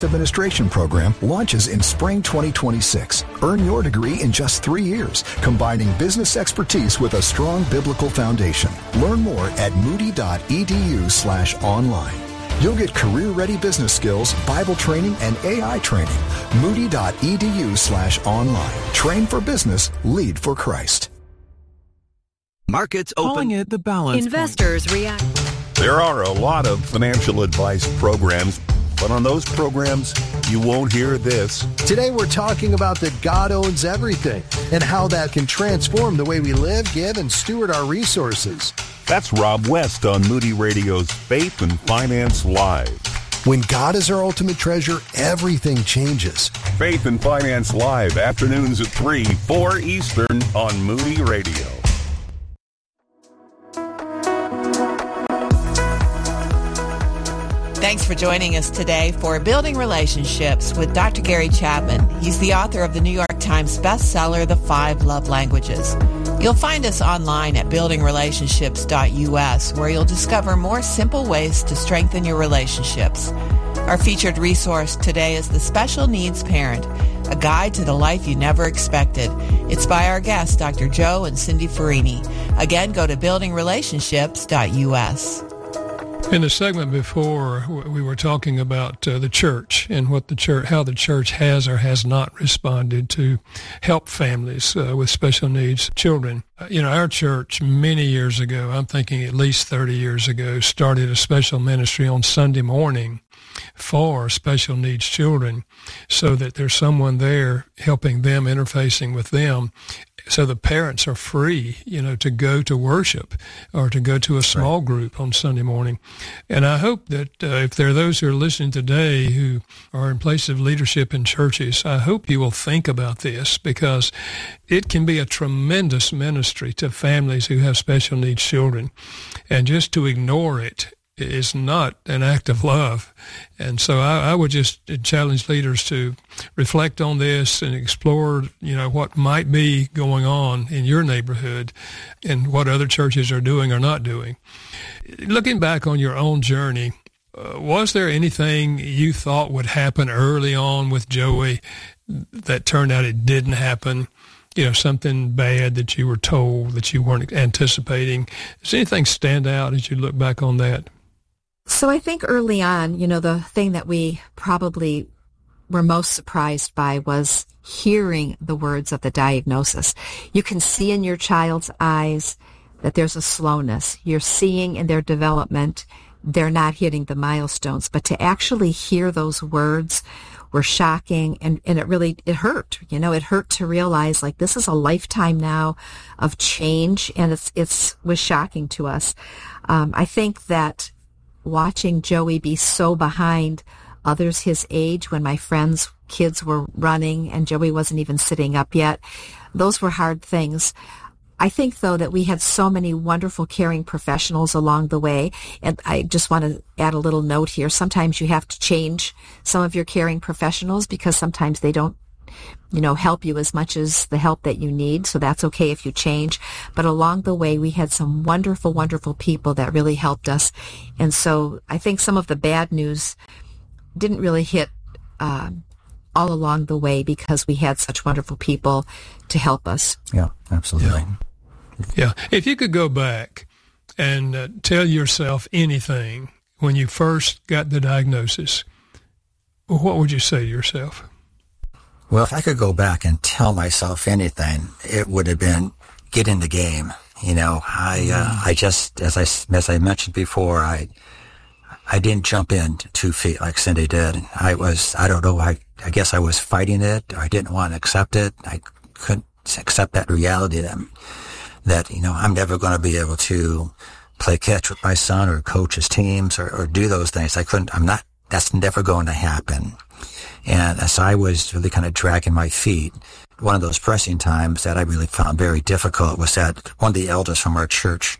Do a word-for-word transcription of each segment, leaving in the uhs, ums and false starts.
Administration program launches in spring twenty twenty-six. Earn your degree in just three years, combining business expertise with a strong biblical foundation. Learn more at moody.edu slash online. You'll get career-ready business skills, Bible training, and A I training. Moody.edu slash online. Train for business, lead for Christ. Markets open. Calling it the balance Investors point. react. There are a lot of financial advice programs, but on those programs, you won't hear this. Today we're talking about that God owns everything and how that can transform the way we live, give, and steward our resources. That's Rob West on Moody Radio's Faith and Finance Live. When God is our ultimate treasure, everything changes. Faith and Finance Live, afternoons at three, four Eastern on Moody Radio. Thanks for joining us today for Building Relationships with Doctor Gary Chapman. He's the author of the New York Times bestseller, The Five Love Languages. You'll find us online at building relationships dot U S, where you'll discover more simple ways to strengthen your relationships. Our featured resource today is The Special Needs Parent, a guide to the life you never expected. It's by our guests, Doctor Joe and Cindy Farini. Again, go to building relationships dot U S. In the segment before, we were talking about uh, the church and what the church, how the church has or has not responded to help families uh, with special needs children. Uh, you know, our church many years ago, I'm thinking at least thirty years ago, started a special ministry on Sunday morning for special needs children so that there's someone there helping them, interfacing with them. So the parents are free, you know, to go to worship or to go to a small group on Sunday morning. And I hope that uh, if there are those who are listening today who are in place of leadership in churches, I hope you will think about this, because it can be a tremendous ministry to families who have special needs children. And just to ignore it is not an act of love. And so I, I would just challenge leaders to reflect on this and explore, you know, what might be going on in your neighborhood and what other churches are doing or not doing. Looking back on your own journey, uh, was there anything you thought would happen early on with Joey that turned out it didn't happen? You know, something bad that you were told that you weren't anticipating. Does anything stand out as you look back on that? So I think early on, you know, the thing that we probably were most surprised by was hearing the words of the diagnosis. You can see in your child's eyes that there's a slowness. You're seeing in their development they're not hitting the milestones. But to actually hear those words were shocking, and, and it really, it hurt. You know, it hurt to realize, like, this is a lifetime now of change, and it's, it's was shocking to us. Um, I think that watching Joey be so behind others his age when my friends' kids were running and Joey wasn't even sitting up yet, those were hard things. I think, though, that we had so many wonderful caring professionals along the way. And I just want to add a little note here. Sometimes you have to change some of your caring professionals because sometimes they don't, you know, help you as much as the help that you need. So that's okay if you change. But along the way, we had some wonderful, wonderful people that really helped us. And so I think some of the bad news didn't really hit um, all along the way because we had such wonderful people to help us. Yeah, absolutely. Yeah. Yeah. If you could go back and uh, tell yourself anything when you first got the diagnosis, what would you say to yourself? Well, if I could go back and tell myself anything, it would have been get in the game. You know, I uh, I just, as I, as I mentioned before, I I didn't jump in two feet like Cindy did. I was, I don't know, I, I guess I was fighting it. I didn't want to accept it. I couldn't accept that reality that, that you know, I'm never going to be able to play catch with my son or coach his teams or, or do those things. I couldn't, I'm not, that's never going to happen. And as I was really kind of dragging my feet, one of those pressing times that I really found very difficult was that one of the elders from our church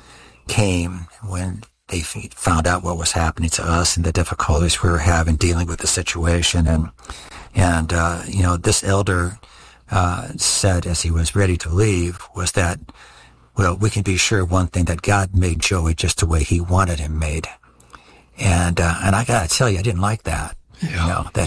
came when they found out what was happening to us and the difficulties we were having dealing with the situation. And, and, uh, you know, this elder, uh, said as he was ready to leave was that, well, we can be sure of one thing, that God made Joey just the way he wanted him made. And, uh, and I gotta tell you, I didn't like that. Yeah. You know, that